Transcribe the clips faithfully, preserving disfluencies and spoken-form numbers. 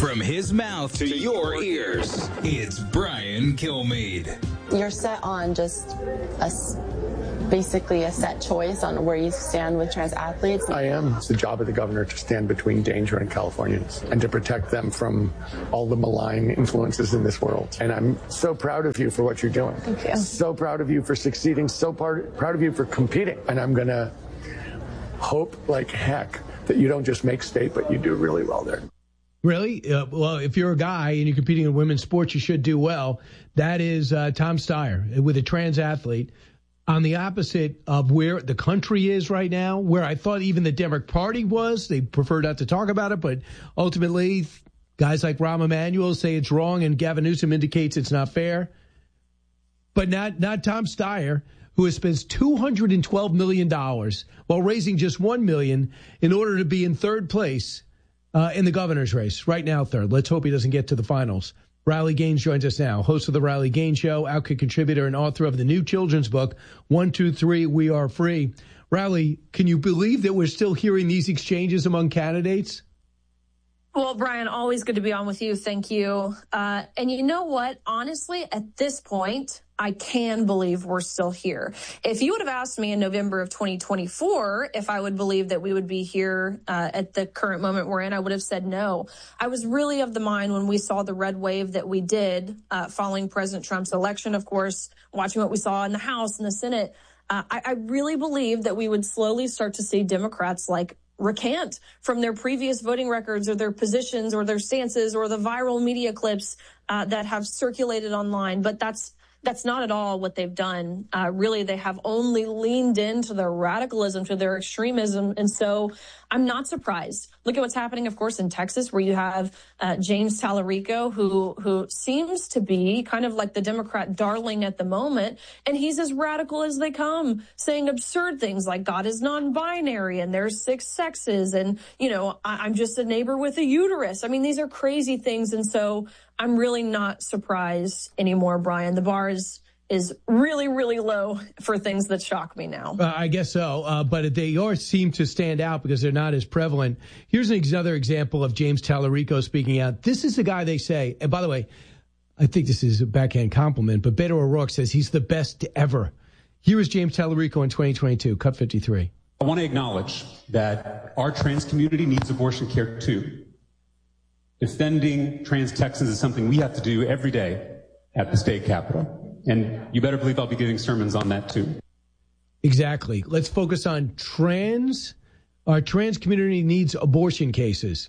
From his mouth to your ears, it's Brian Kilmeade. You're set on just a, basically a set choice on where you stand with trans athletes. I am. It's the job of the governor to stand between danger and Californians and to protect them from all the malign influences in this world. And I'm so proud of you for what you're doing. Thank you. So proud of you for succeeding. So part, proud of you for competing. And I'm going to hope like heck that you don't just make state, but you do really well there. Really? Uh, well, if you're a guy and you're competing in women's sports, you should do well. That is uh, Tom Steyer with a trans athlete on the opposite of where the country is right now, where I thought even the Democratic Party was. They prefer not to talk about it, but ultimately guys like Rahm Emanuel say it's wrong and Gavin Newsom indicates it's not fair. But not, not Tom Steyer, who has spent two hundred twelve million dollars while raising just one million dollars in order to be in third place Uh, in the governor's race. Right now, third. Let's hope he doesn't get to the finals. Riley Gaines joins us now, host of the Riley Gaines Show, Outkick contributor and author of the new children's book, One, Two, Three, We Are Free. Riley, can you believe that we're still hearing these exchanges among candidates? Well, Brian, always good to be on with you. Thank you. Uh, and you know what? Honestly, at this point, I can believe we're still here. If you would have asked me in November of twenty twenty-four if I would believe that we would be here uh, at the current moment we're in, I would have said no. I was really of the mind when we saw the red wave that we did uh, following President Trump's election, of course, watching what we saw in the House and the Senate. Uh, I, I really believe that we would slowly start to see Democrats like recant from their previous voting records or their positions or their stances or the viral media clips uh, that have circulated online. But that's That's not at all what they've done. Uh, really, they have only leaned into their radicalism, to their extremism. And so I'm not surprised. Look at what's happening, of course, in Texas, where you have uh, James Tallarico, who who seems to be kind of like the Democrat darling at the moment. And he's as radical as they come, saying absurd things like God is non-binary and there's six sexes. And, you know, I- I'm just a neighbor with a uterus. I mean, these are crazy things. And so I'm really not surprised anymore, Brian. The bar is is really, really low for things that shock me now. Uh, I guess so, uh, but they are seem to stand out because they're not as prevalent. Here's another example of James Tallarico speaking out. This is the guy they say, and by the way, I think this is a backhand compliment, but Beto O'Rourke says he's the best ever. Here is James Tallarico in twenty twenty-two, cut fifty-three. I want to acknowledge that our trans community needs abortion care too. Defending trans Texans is something we have to do every day at the state capitol. And you better believe I'll be giving sermons on that too. Exactly. Let's focus on trans. Our trans community needs abortion cases.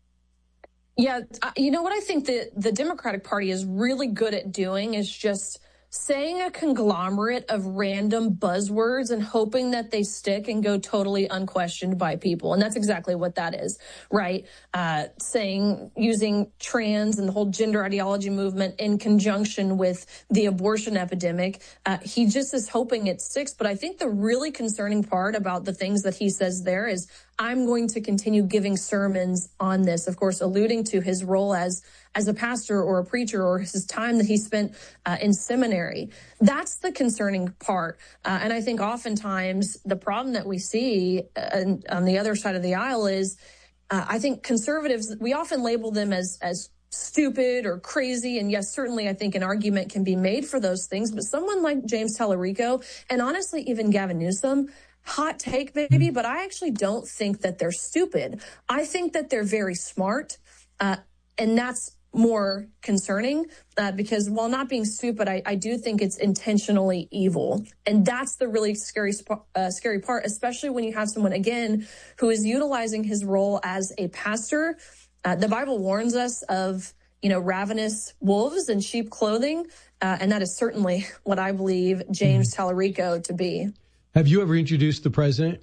Yeah, you know what I think that the Democratic Party is really good at doing is just saying a conglomerate of random buzzwords and hoping that they stick and go totally unquestioned by people. And that's exactly what that is, right? Uh, saying, using trans and the whole gender ideology movement in conjunction with the abortion epidemic. Uh, he just is hoping it sticks. But I think the really concerning part about the things that he says there is, I'm going to continue giving sermons on this, of course, alluding to his role as as a pastor or a preacher or his time that he spent uh, in seminary. That's the concerning part. Uh, and I think oftentimes the problem that we see uh, on the other side of the aisle is uh, I think conservatives, we often label them as as stupid or crazy. And yes, certainly I think an argument can be made for those things. But someone like James Tallarico and honestly, even Gavin Newsom, hot take maybe, but I actually don't think that they're stupid. I think that they're very smart. Uh, and that's more concerning uh, because while not being stupid, I, I do think it's intentionally evil. And that's the really scary, uh, scary part, especially when you have someone, again, who is utilizing his role as a pastor. Uh, the Bible warns us of, you know, ravenous wolves in sheep clothing. Uh, and that is certainly what I believe James Tallarico to be. Have you ever introduced the president?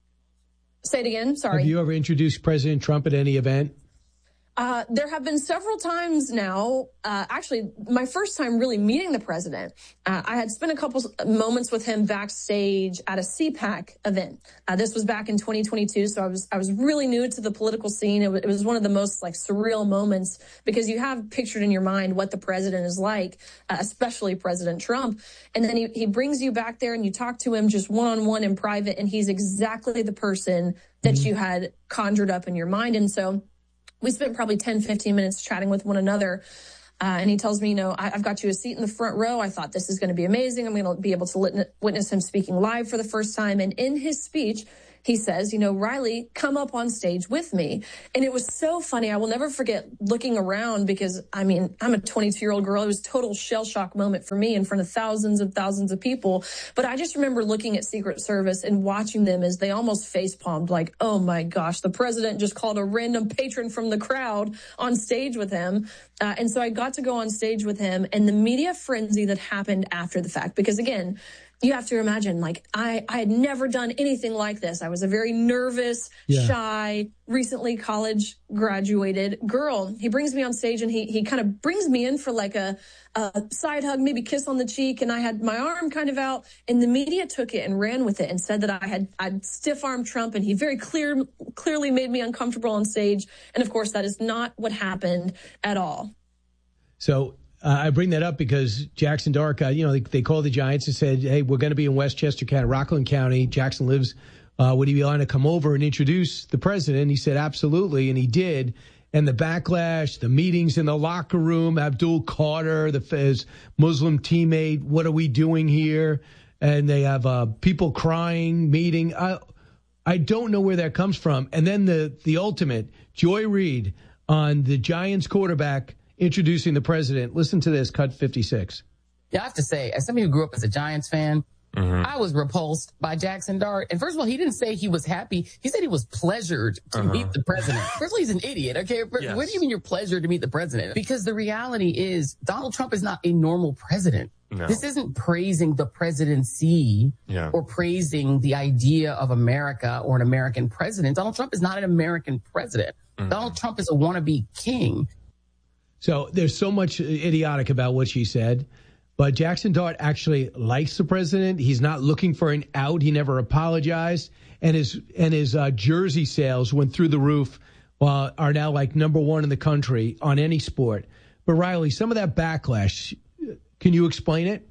Say it again. Sorry. Have you ever introduced President Trump at any event? Uh, there have been several times now, uh, actually, my first time really meeting the president. Uh, I had spent a couple moments with him backstage at a C PAC event. Uh, this was back in twenty twenty-two, so I was I was really new to the political scene. It, w- it was one of the most like surreal moments because you have pictured in your mind what the president is like, uh, especially President Trump. And then he, he brings you back there and you talk to him just one-on-one in private, and he's exactly the person that mm-hmm. you had conjured up in your mind. And so we spent probably ten, fifteen minutes chatting with one another. Uh, and he tells me, you know, I, I've got you a seat in the front row. I thought this is going to be amazing. I'm going to be able to lit- witness him speaking live for the first time. And in his speech, he says, you know, Riley, come up on stage with me. And it was so funny. I will never forget looking around because, I mean, I'm a twenty-two-year-old girl. It was a total shell shock moment for me in front of thousands and thousands of people. But I just remember looking at Secret Service and watching them as they almost face-palmed like, oh, my gosh, the president just called a random patron from the crowd on stage with him. Uh, and so I got to go on stage with him and the media frenzy that happened after the fact. Because, again, you have to imagine, like, I, I had never done anything like this. I was a very nervous, yeah. shy, recently college graduated girl. He brings me on stage and he he kind of brings me in for like a, a side hug, maybe kiss on the cheek. And I had my arm kind of out and the media took it and ran with it and said that I had I'd stiff armed Trump. And he very clear, clearly made me uncomfortable on stage. And of course, that is not what happened at all. So Uh, I bring that up because Jackson Dart, uh, you know, they, they called the Giants and said, hey, we're going to be in Westchester County, Rockland County. Jackson lives. Uh, would he be allowed to come over and introduce the president? He said, absolutely. And he did. And the backlash, the meetings in the locker room, Abdul Carter, the his Muslim teammate, what are we doing here? And they have uh, people crying, meeting. I, I don't know where that comes from. And then the, the ultimate, Joy Reid on the Giants quarterback introducing the president. Listen to this, cut fifty-six. Yeah, I have to say, as somebody who grew up as a Giants fan, mm-hmm. I was repulsed by Jackson Dart. And first of all, he didn't say he was happy. He said he was pleasured to uh-huh. meet the president. First of all, he's an idiot. Okay, yes. What do you mean you're pleasured to meet the president? Because the reality is Donald Trump is not a normal president. No. This isn't praising the presidency yeah. or praising the idea of America or an American president. Donald Trump is not an American president. Mm-hmm. Donald Trump is a wannabe king. So there's so much idiotic about what she said, but Jackson Dart actually likes the president. He's not looking for an out. He never apologized, and his and his uh, jersey sales went through the roof. Uh, are now like number one in the country on any sport. But Riley, some of that backlash, can you explain it?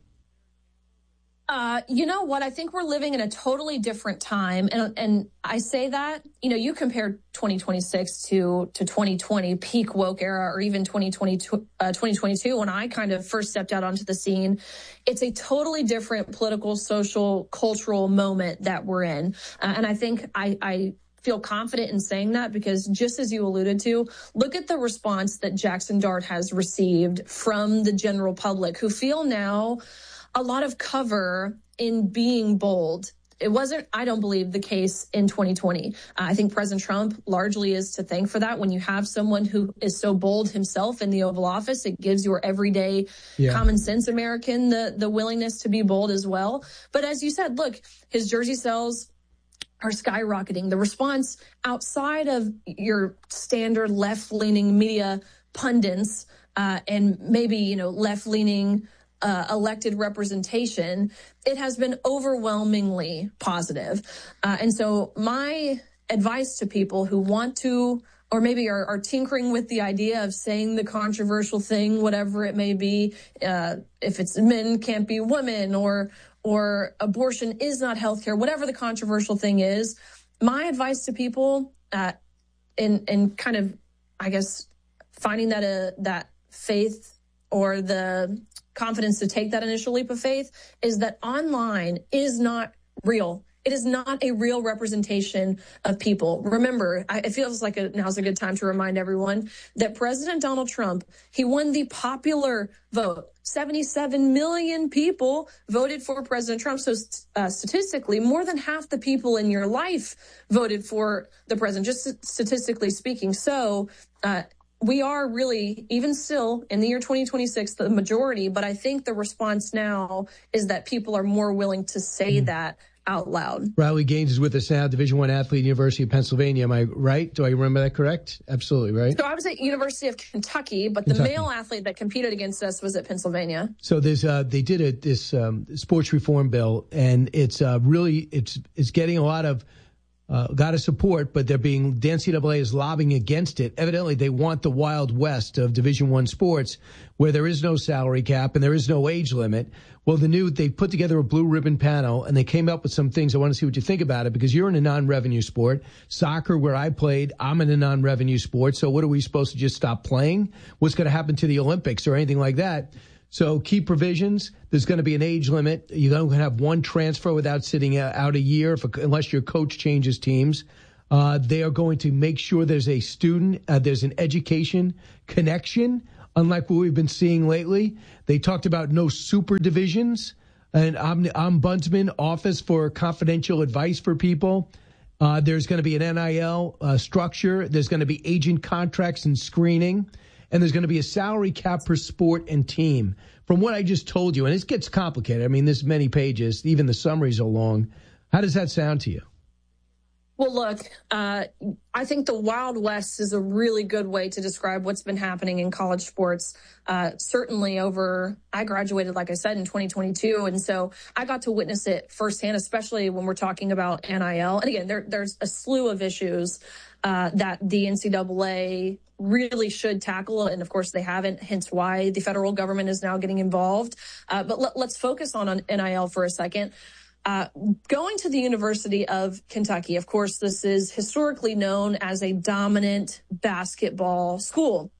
Uh, you know what? I think we're living in a totally different time. And and I say that, you know, you compare twenty twenty-six to, to twenty twenty, peak woke era, or even twenty twenty-two, uh, twenty twenty-two, when I kind of first stepped out onto the scene. It's a totally different political, social, cultural moment that we're in. Uh, and I think I, I feel confident in saying that because just as you alluded to, look at the response that Jackson Dart has received from the general public who feel now a lot of cover in being bold. It wasn't, I don't believe, the case in twenty twenty. Uh, I think President Trump largely is to thank for that. When you have someone who is so bold himself in the Oval Office, it gives your everyday yeah. common sense American the, the willingness to be bold as well. But as you said, look, his jersey sales are skyrocketing. The response outside of your standard left-leaning media pundits uh, and maybe, you know, left-leaning Uh, elected representation, it has been overwhelmingly positive. Uh, and so my advice to people who want to, or maybe are, are tinkering with the idea of saying the controversial thing, whatever it may be, uh, if it's men can't be women, or or abortion is not healthcare, whatever the controversial thing is, my advice to people uh, in in kind of, I guess, finding that a that faith or the confidence to take that initial leap of faith is that online is not real. It is not a real representation of people. Remember, I, it feels like a, now's a good time to remind everyone that President Donald Trump, he won the popular vote. seventy-seven million people voted for President Trump. So uh, statistically, more than half the people in your life voted for the president, just statistically speaking. So, uh, we are really, even still, in the year twenty twenty-six, the majority, but I think the response now is that people are more willing to say mm-hmm. that out loud. Riley Gaines is with us now, Division One athlete, University of Pennsylvania. Am I right? Do I remember that correct? Absolutely, right? So I was at University of Kentucky, but Kentucky. The male athlete that competed against us was at Pennsylvania. So there's, uh, they did a, this um, sports reform bill, and it's uh, really, it's it's getting a lot of uh, got to support, but they're being, the N C double A is lobbying against it. Evidently, they want the Wild West of Division One sports, where there is no salary cap and there is no age limit. Well, the new, they put together a blue ribbon panel, and they came up with some things. I want to see what you think about it, because you're in a non-revenue sport. Soccer, where I played, I'm in a non-revenue sport. So what are we supposed to just stop playing? What's going to happen to the Olympics or anything like that? So key provisions, there's going to be an age limit. You're going to have one transfer without sitting out a year if, unless your coach changes teams. Uh, they are going to make sure there's a student, uh, there's an education connection, unlike what we've been seeing lately. They talked about no super divisions, an ombudsman office for confidential advice for people. Uh, there's going to be an N I L uh, structure. There's going to be agent contracts and screening. And there's going to be a salary cap per sport and team. From what I just told you, and it gets complicated. I mean, there's many pages. Even the summaries are long. How does that sound to you? Well, look, uh, I think the Wild West is a really good way to describe what's been happening in college sports. Uh, certainly over, I graduated, like I said, in twenty twenty-two. And so I got to witness it firsthand, especially when we're talking about N I L. And again, there, there's a slew of issues uh, that the N C double A really should tackle. And of course they haven't, hence why the federal government is now getting involved. Uh, but let, let's focus on, on N I L for a second. Uh, going to the University of Kentucky, of course, this is historically known as a dominant basketball school.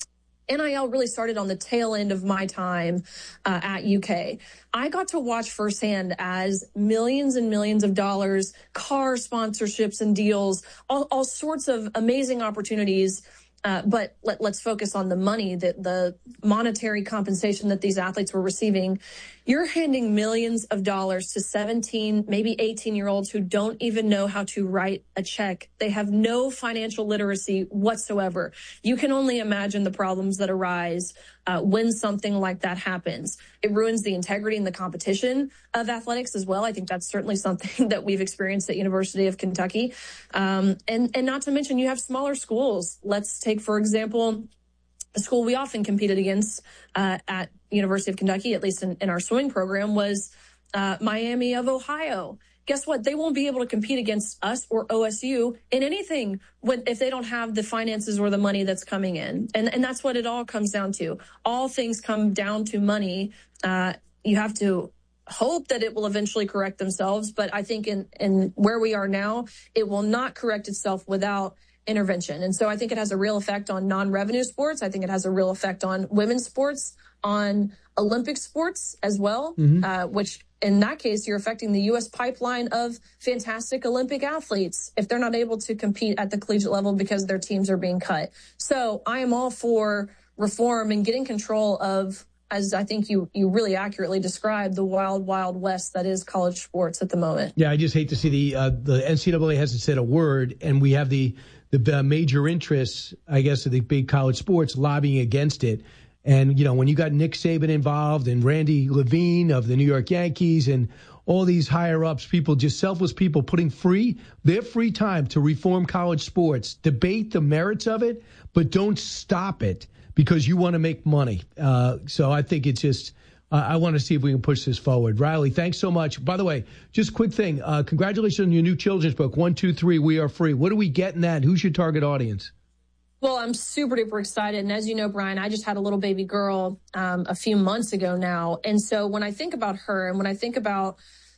N I L really started on the tail end of my time uh, at U K. I got to watch firsthand as millions and millions of dollars, car sponsorships and deals, all, all sorts of amazing opportunities. Uh, but let, let's focus on the money, that the monetary compensation that these athletes were receiving. You're handing millions of dollars to seventeen, maybe eighteen year olds who don't even know how to write a check. They have no financial literacy whatsoever. You can only imagine the problems that arise uh, when something like that happens. It ruins the integrity and the competition of athletics as well. I think that's certainly something that we've experienced at University of Kentucky. Um, and, and not to mention, you have smaller schools. Let's take, for example, a school we often competed against uh, at University of Kentucky, at least in, in our swimming program, was uh, Miami of Ohio. Guess what? They won't be able to compete against us or O S U in anything when, if they don't have the finances or the money that's coming in. And, and that's what it all comes down to. All things come down to money. Uh, you have to hope that it will eventually correct themselves. But I think in, in where we are now, it will not correct itself without intervention. And so I think it has a real effect on non-revenue sports. I think it has a real effect on women's sports, on Olympic sports as well, mm-hmm. uh, which in that case, you're affecting the U S pipeline of fantastic Olympic athletes if they're not able to compete at the collegiate level because their teams are being cut. So I am all for reform and getting control of, as I think you, you really accurately described, the wild, wild west that is college sports at the moment. Yeah, I just hate to see the uh, the N C double A hasn't said a word, and we have the the major interests, I guess, of the big college sports lobbying against it. And, you know, when you got Nick Saban involved and Randy Levine of the New York Yankees and all these higher ups, people, just selfless people putting free, their free time to reform college sports, debate the merits of it, but don't stop it because you want to make money. Uh, so I think it's just, uh, I want to see if we can push this forward. Riley, thanks so much. By the way, just quick thing. Uh, congratulations on your new children's book, One, Two, Three, We Are Free. What do we get in that? Who's your target audience? Well, I'm super duper excited. And as you know, Brian, I just had a little baby girl um, a few months ago now. And so when I think about her and when I think about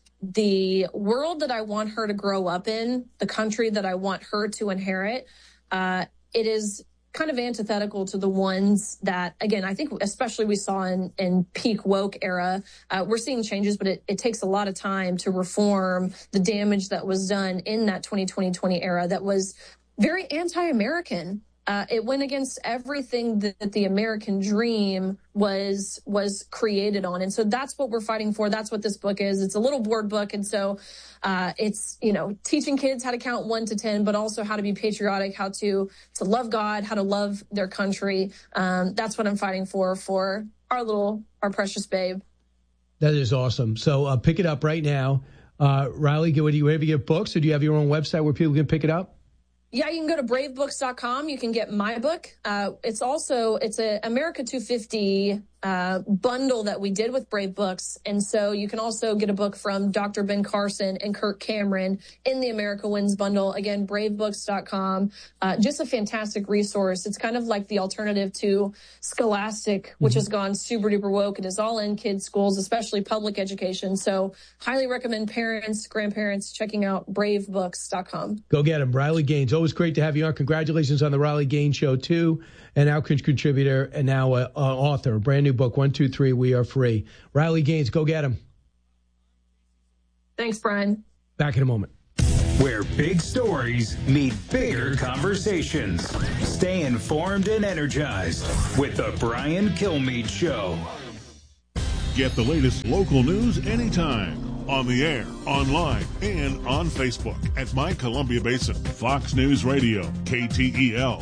the world that I want her to grow up in, the country that I want her to inherit, uh, it is kind of antithetical to the ones that, again, I think especially we saw in, in peak woke era. Uh, we're seeing changes, but it, it takes a lot of time to reform the damage that was done in that twenty twenty era that was very anti-American. Uh, it went against everything that, that the American dream was was created on. And so that's what we're fighting for. That's what this book is. It's a little board book. And so uh, it's, you know, teaching kids how to count one to ten, but also how to be patriotic, how to, to love God, how to love their country. Um, that's what I'm fighting for, for our little, our precious babe. That is awesome. So uh, pick it up right now. Uh, Riley, do you ever get books, or do you have your own website where people can pick it up? Yeah, you can go to brave books dot com. You can get my book. Uh, it's also, it's a America two fifty uh, bundle that we did with Brave Books. And so you can also get a book from Doctor Ben Carson and Kirk Cameron in the America Wins bundle. Again, brave books dot com. Uh, just a fantastic resource. It's kind of like the alternative to Scholastic, which mm-hmm. has gone super duper woke and is all in kids' schools, especially public education. So highly recommend parents, grandparents checking out brave books dot com. Go get him. Riley Gaines. Always great to have you on. Congratulations on the Riley Gaines Show, too. An Outcomes contributor and now an author. A brand new book, One, Two, Three, We Are Free. Riley Gaines, go get him. Thanks, Brian. Back in a moment. Where big stories meet bigger conversations. Stay informed and energized with the Brian Kilmeade Show. Get the latest local news anytime. On the air, online, and on Facebook at My Columbia Basin. Fox News Radio, K T E L.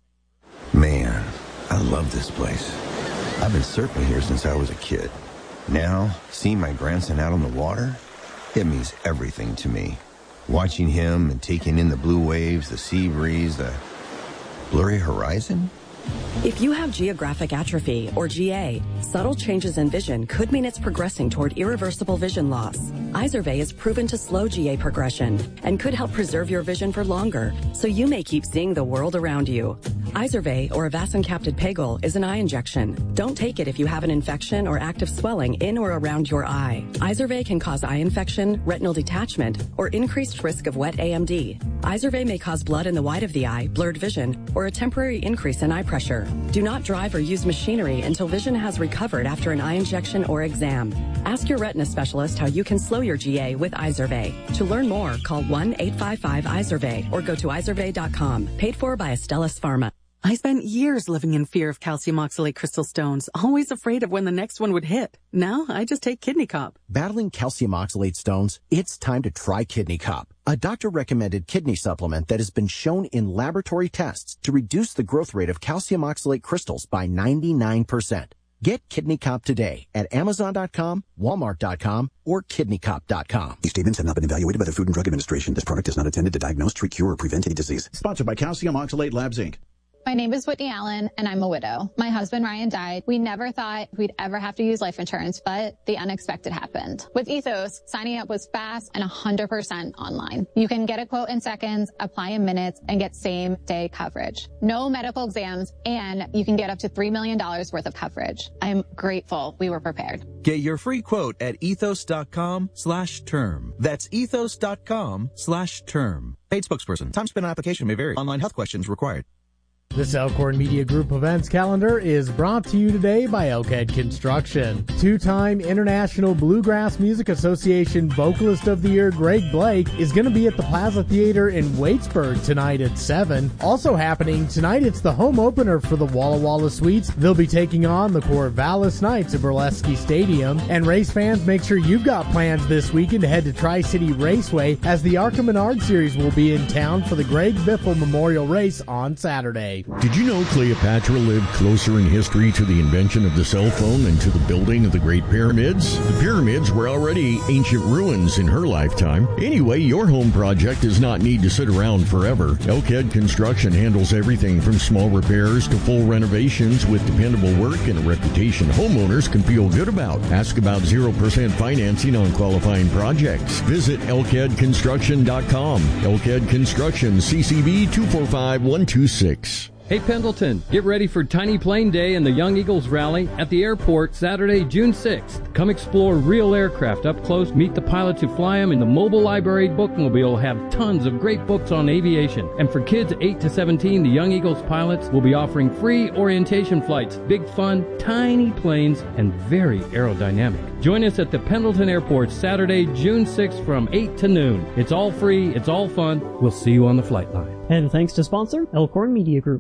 Man, I love this place. I've been surfing here since I was a kid. Now, seeing my grandson out on the water, it means everything to me. Watching him and taking in the blue waves, the sea breeze, the blurry horizon. If you have geographic atrophy, or G A, subtle changes in vision could mean it's progressing toward irreversible vision loss. Izervay is proven to slow G A progression and could help preserve your vision for longer, so you may keep seeing the world around you. Izervay, or avacincaptad pegol, is an eye injection. Don't take it if you have an infection or active swelling in or around your eye. Izervay can cause eye infection, retinal detachment, or increased risk of wet A M D. Izervay may cause blood in the white of the eye, blurred vision, or a temporary increase in eye pressure. Do not drive or use machinery until vision has recovered after an eye injection or exam. Ask your retina specialist how you can slow your G A with Izervay. To learn more, call one eight five five Izervay or go to izervay dot com. Paid for by Astellas Pharma. I spent years living in fear of calcium oxalate crystal stones, always afraid of when the next one would hit. Now I just take Kidney Cop. Battling calcium oxalate stones? It's time to try Kidney Cop, a doctor-recommended kidney supplement that has been shown in laboratory tests to reduce the growth rate of calcium oxalate crystals by ninety-nine percent. Get Kidney Cop today at amazon dot com, walmart dot com, or kidney cop dot com. These statements have not been evaluated by the Food and Drug Administration. This product is not intended to diagnose, treat, cure, or prevent any disease. Sponsored by Calcium Oxalate Labs, Incorporated. My name is Whitney Allen, and I'm a widow. My husband, Ryan, died. We never thought we'd ever have to use life insurance, but the unexpected happened. With Ethos, signing up was fast and one hundred percent online. You can get a quote in seconds, apply in minutes, and get same-day coverage. No medical exams, and you can get up to three million dollars worth of coverage. I'm grateful we were prepared. Get your free quote at ethos dot com slash term. That's ethos dot com slash term. Paid spokesperson. Time spent on application may vary. Online health questions required. This Elkhorn Media Group events calendar is brought to you today by Elkhead Construction. Two-time International Bluegrass Music Association Vocalist of the Year Greg Blake is going to be at the Plaza Theater in Waitsburg tonight at seven. Also happening tonight, it's the home opener for the Walla Walla Sweets. They'll be taking on the Corvallis Knights at Burlesque Stadium. And race fans, make sure you've got plans this weekend to head to Tri-City Raceway as the Arca Menard Series will be in town for the Greg Biffle Memorial Race on Saturday. Did you know Cleopatra lived closer in history to the invention of the cell phone than to the building of the Great Pyramids? The pyramids were already ancient ruins in her lifetime. Anyway, your home project does not need to sit around forever. Elkhead Construction handles everything from small repairs to full renovations with dependable work and a reputation homeowners can feel good about. Ask about zero percent financing on qualifying projects. Visit elkhead construction dot com. Elkhead Construction, C C B two four five one two six. Hey Pendleton, get ready for Tiny Plane Day and the Young Eagles Rally at the airport Saturday, June sixth. Come explore real aircraft up close, meet the pilots who fly them, and the Mobile Library Bookmobile will have tons of great books on aviation. And for kids eight to seventeen, the Young Eagles pilots will be offering free orientation flights, big fun, tiny planes, and very aerodynamic. Join us at the Pendleton Airport Saturday, June sixth from eight to noon. It's all free, it's all fun. We'll see you on the flight line. And thanks to sponsor Elkhorn Media Group.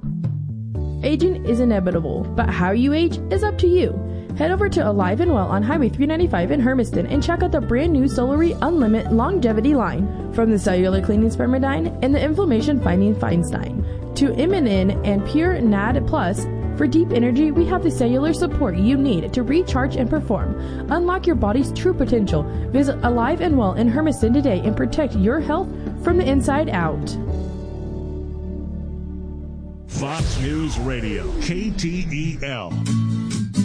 Aging is inevitable, but how you age is up to you. Head over to Alive and Well on Highway three ninety-five in Hermiston and check out the brand new Solarii Unlimited Longevity line. From the cellular cleaning Spermidine and the inflammation fighting Feinstein to Immunin and Pure N A D Plus. For deep energy, we have the cellular support you need to recharge and perform. Unlock your body's true potential. Visit Alive and Well in Hermiston today and protect your health from the inside out. Fox News Radio, K T E L.